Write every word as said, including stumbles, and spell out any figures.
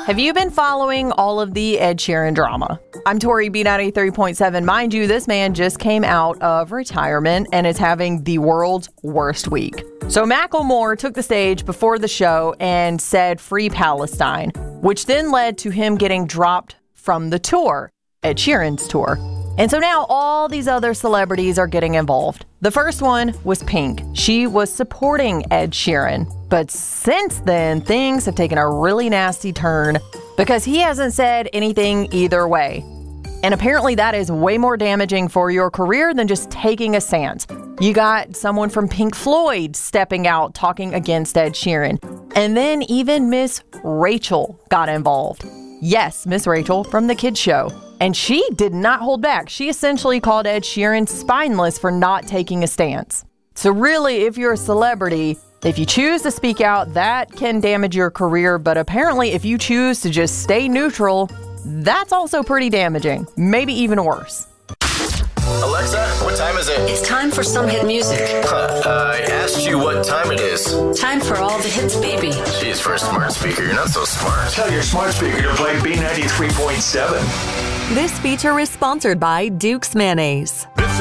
Have you been following all of the Ed Sheeran drama? I'm Tori, B ninety-three point seven. Mind you, this man just came out of retirement and is having the world's worst week. So Macklemore took the stage before the show and said "Free Palestine," which then led to him getting dropped from the tour, Ed Sheeran's tour. And so now all these other celebrities are getting involved. The first one was Pink. She was supporting Ed Sheeran. But since then, things have taken a really nasty turn because he hasn't said anything either way. And apparently that is way more damaging for your career than just taking a stance. You got someone from Pink Floyd stepping out talking against Ed Sheeran. And then even Miss Rachel got involved. Yes, Miss Rachel from The Kids Show. And she did not hold back. She essentially called Ed Sheeran spineless for not taking a stance. So really, if you're a celebrity, if you choose to speak out, that can damage your career. But apparently, if you choose to just stay neutral, that's also pretty damaging. Maybe even worse. Alexa, what time is it? It's time for some hit music. Huh, uh, I asked you what time it is. Time for all the hits, baby. Jeez, for a smart speaker, you're not so smart. Tell your smart speaker to play B ninety-three point seven. This feature is sponsored by Duke's Mayonnaise.